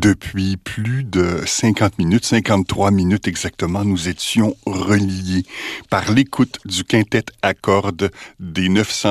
Depuis plus de 50 minutes, 53 minutes exactement, nous étions reliés par l'écoute du quintet à cordes des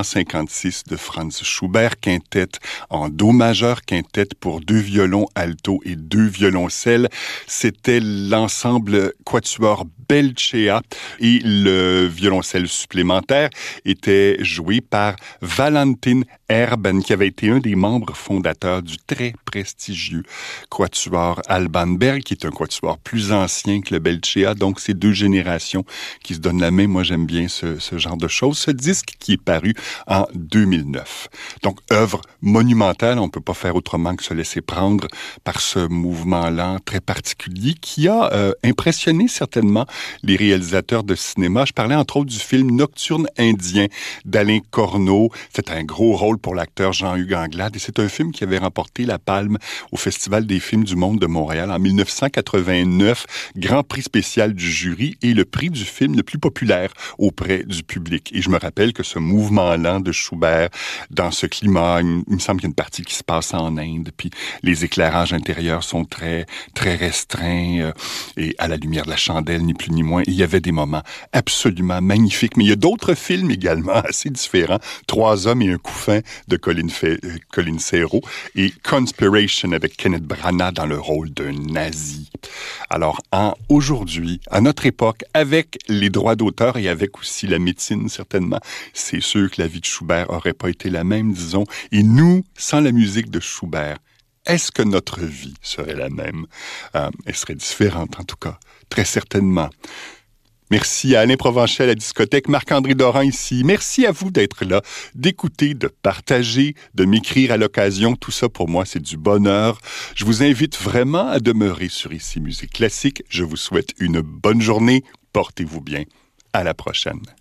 956 de Franz Schubert, quintet en do majeur, quintet pour 2 violons alto et 2 violoncelles. C'était l'ensemble quatuor Belcea et le violoncelle supplémentaire était joué par Valentin Erben, qui avait été un des membres fondateurs du très prestigieux quatuor Alban Berg, qui est un quatuor plus ancien que le Belcea. Donc, c'est 2 générations qui se donnent la main. Moi, j'aime bien ce genre de choses. Ce disque qui est paru en 2009. Donc, œuvre monumentale. On ne peut pas faire autrement que se laisser prendre par ce mouvement-là très particulier qui a impressionné certainement les réalisateurs de cinéma. Je parlais entre autres du film Nocturne indien d'Alain Corneau. C'est un gros rôle pour l'acteur Jean-Hugues Anglade et c'est un film qui avait remporté la Palme au Festival des films du monde de Montréal en 1989, grand prix spécial du jury et le prix du film le plus populaire auprès du public. Et je me rappelle que ce mouvement-là de Schubert, dans ce climat, il me semble qu'il y a une partie qui se passe en Inde, puis les éclairages intérieurs sont très, très restreints et à la lumière de la chandelle, ni plus ni moins. Il y avait des moments absolument magnifiques. Mais il y a d'autres films également assez différents. 3 hommes et un couffin de Colin Serrault et Conspiration avec Kenneth Branagh dans le rôle d'un nazi. Alors, aujourd'hui, à notre époque, avec les droits d'auteur et avec aussi la médecine, certainement, c'est sûr que la vie de Schubert aurait pas été la même, disons. Et nous, sans la musique de Schubert, est-ce que notre vie serait la même? Elle serait différente, en tout cas. Très certainement. Merci à Alain Provencher à la discothèque, Marc-André Doran ici. Merci à vous d'être là, d'écouter, de partager, de m'écrire à l'occasion. Tout ça, pour moi, c'est du bonheur. Je vous invite vraiment à demeurer sur Ici Musique Classique. Je vous souhaite une bonne journée. Portez-vous bien. À la prochaine.